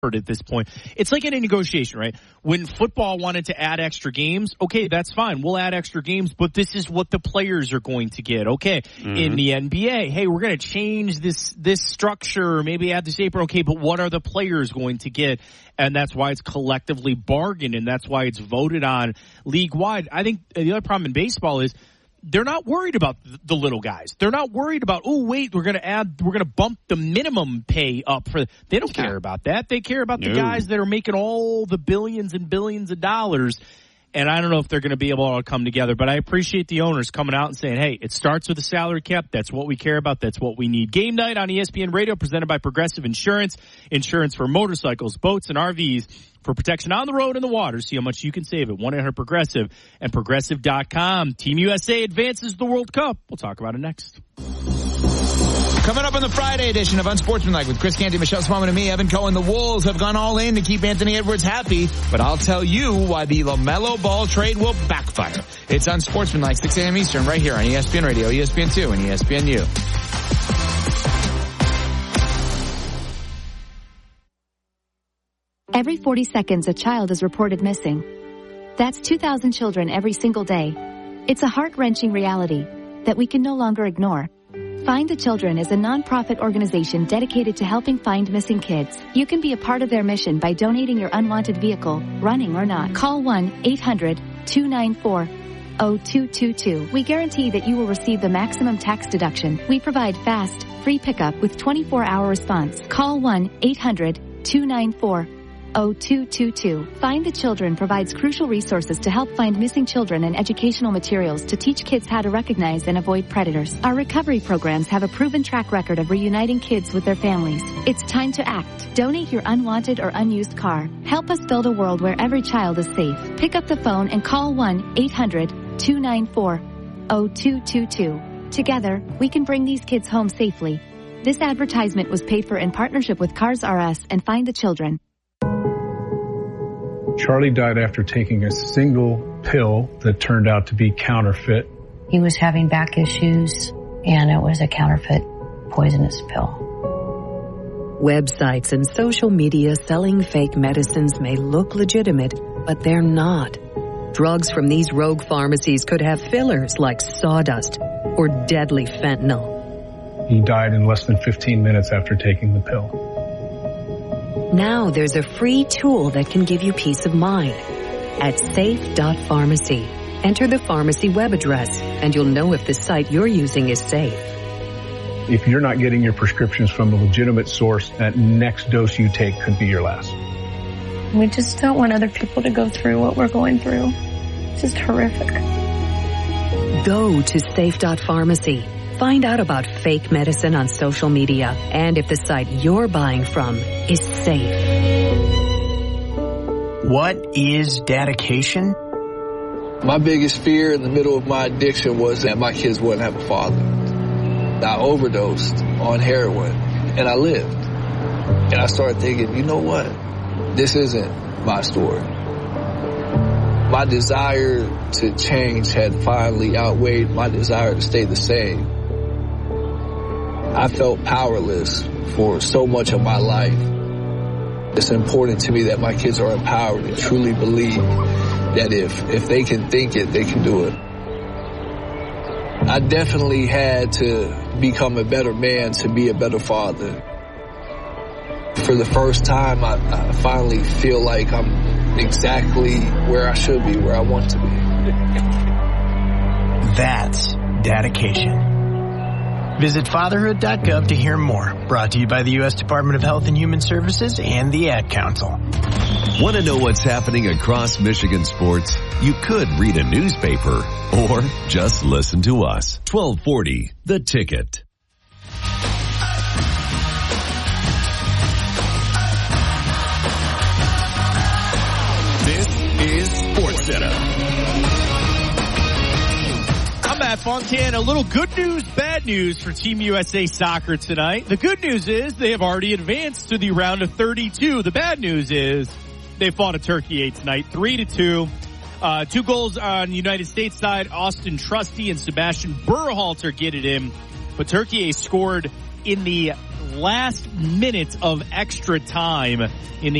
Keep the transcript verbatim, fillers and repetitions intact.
at this point. It's like in a negotiation, right? When football wanted to add extra games, okay, that's fine. We'll add extra games, but this is what the players are going to get. Okay, mm-hmm. In the N B A, hey, we're going to change this this structure, maybe add this apron. Okay, but what are the players going to get? And that's why it's collectively bargained, and that's why it's voted on league-wide. I think the other problem in baseball is they're not worried about the little guys. They're not worried about, oh, wait, we're going to add, we're going to bump the minimum pay up for, they don't care about that. They care about no. the guys that are making all the billions and billions of dollars. And I don't know if they're going to be able to come together, but I appreciate the owners coming out and saying, hey, it starts with a salary cap. That's what we care about. That's what we need. Game night on E S P N Radio presented by Progressive Insurance. Insurance for motorcycles, boats, and R Vs. For protection on the road and the water, see how much you can save at one eight hundred Progressive and Progressive dot com. Team U S A advances the World Cup. We'll talk about it next. Coming up on the Friday edition of Unsportsmanlike with Chris Canty, Michelle Smallman, and me, Evan Cohen. The Wolves have gone all in to keep Anthony Edwards happy, but I'll tell you why the LaMelo Ball trade will backfire. It's Unsportsmanlike, six a.m. Eastern, right here on E S P N Radio, E S P N two, and E S P N U. Every forty seconds, a child is reported missing. That's two thousand children every single day. It's a heart-wrenching reality that we can no longer ignore. Find the Children is a non-profit organization dedicated to helping find missing kids. You can be a part of their mission by donating your unwanted vehicle, running or not. Call one eight hundred two nine four oh two two two. We guarantee that you will receive the maximum tax deduction. We provide fast, free pickup with twenty-four hour response. Call one eight hundred two nine four oh two two two. Find the Children provides crucial resources to help find missing children and educational materials to teach kids how to recognize and avoid predators. Our recovery programs have a proven track record of reuniting kids with their families. It's time to act. Donate your unwanted or unused car. Help us build a world where every child is safe. Pick up the phone and call one eight hundred two nine four oh two two two. Together, we can bring these kids home safely. This advertisement was paid for in partnership with Cars R Us and Find the Children. Charlie died after taking a single pill that turned out to be counterfeit. He was having back issues, and it was a counterfeit poisonous pill. Websites and social media selling fake medicines may look legitimate, but they're not. Drugs from these rogue pharmacies could have fillers like sawdust or deadly fentanyl. He died in less than fifteen minutes after taking the pill. Now there's a free tool that can give you peace of mind. At safe dot pharmacy, enter the pharmacy web address, and you'll know if the site you're using is safe. If you're not getting your prescriptions from a legitimate source, that next dose you take could be your last. We just don't want other people to go through what we're going through. It's just horrific. Go to safe dot pharmacy. Find out about fake medicine on social media and if the site you're buying from is safe. What is dedication? My biggest fear in the middle of my addiction was that my kids wouldn't have a father. I overdosed on heroin and I lived. And I started thinking, you know what? This isn't my story. My desire to change had finally outweighed my desire to stay the same. I felt powerless for so much of my life. It's important to me that my kids are empowered and truly believe that if, if they can think it, they can do it. I definitely had to become a better man to be a better father. For the first time, I, I finally feel like I'm exactly where I should be, where I want to be. That's dedication. Visit fatherhood dot gov to hear more. Brought to you by the U S Department of Health and Human Services and the Ad Council. Want to know what's happening across Michigan sports? You could read a newspaper or just listen to us. twelve forty, The Ticket. This is SportsCenter. Matt Fontaine, a little good news, bad news for Team U S A Soccer tonight. The good news is they have already advanced to the round of thirty-two. The bad news is they fought a Turkey eight tonight, three to two. Uh, two goals on the United States side. Austin Trusty and Sebastian Berhalter get it in. But Turkey scored in the last minute of extra time in the